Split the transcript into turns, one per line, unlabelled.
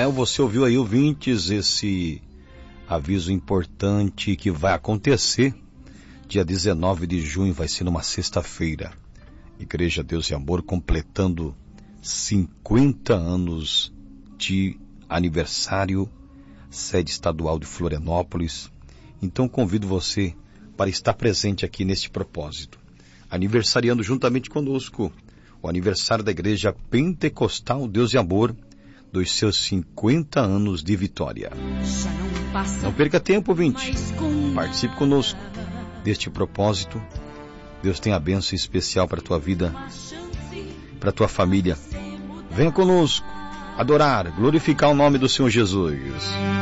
Você ouviu aí, ouvintes, esse aviso importante que vai acontecer dia 19 de junho, vai ser numa sexta-feira. Igreja Deus e Amor completando 50 anos de aniversário, sede estadual de Florianópolis. Então convido você para estar presente aqui neste propósito, aniversariando juntamente conosco o aniversário da Igreja Pentecostal Deus e Amor, dos seus 50 anos de vitória. Não perca tempo, ouvinte. Participe conosco deste propósito. Deus tem a bênção especial para a tua vida, para a tua família. Venha conosco adorar, glorificar o nome do Senhor Jesus.